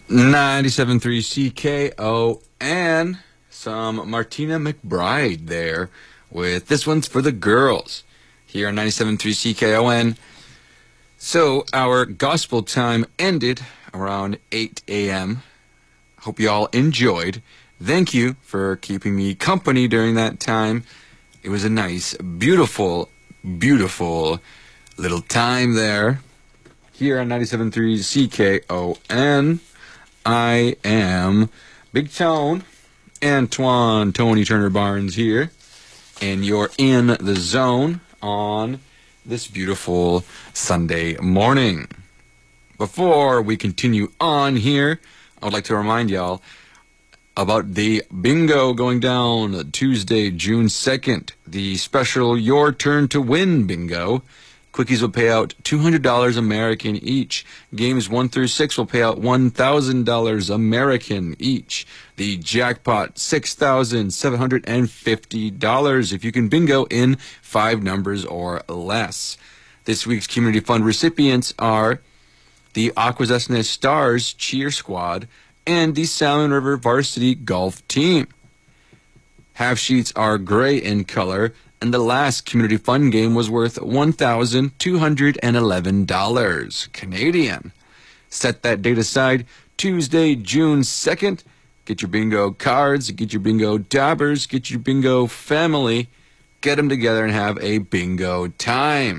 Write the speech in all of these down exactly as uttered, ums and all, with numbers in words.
ninety-seven point three C K O and some Martina McBride there with This One's for the Girls here on ninety-seven point three C K O N. So our gospel time ended around eight a m Hope you all enjoyed. Thank you for keeping me company during that time. It was a nice, beautiful, beautiful little time there here on ninety-seven point three C K O N. I am Big Tone, Antoine Tony Turner Barnes here, and you're in the zone on this beautiful Sunday morning. Before we continue on here, I would like to remind y'all about the bingo going down Tuesday, June second, the special Your Turn to Win bingo. Quickies will pay out two hundred dollars American each. Games one through six will pay out one thousand dollars American each. The jackpot, six thousand seven hundred fifty dollars if you can bingo in five numbers or less. This week's Community Fund recipients are the Akwesasne Stars Cheer Squad and the Salmon River Varsity Golf Team. Half sheets are gray in color, and the last Community Fund game was worth one thousand two hundred eleven dollars Canadian. Set that date aside, Tuesday, June second. Get your bingo cards, get your bingo dabbers, get your bingo family. Get them together and have a bingo time.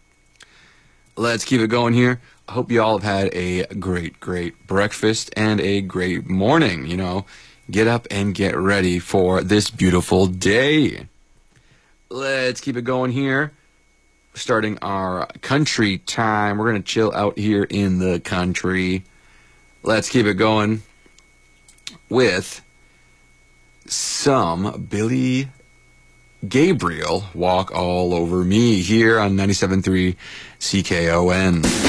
Let's keep it going here. I hope you all have had a great, great breakfast and a great morning. You know, get up and get ready for this beautiful day. Let's keep it going here. Starting our country time. We're going to chill out here in the country. Let's keep it going with some Billy Gabriel, Walk All Over Me, here on ninety-seven point three C K O N.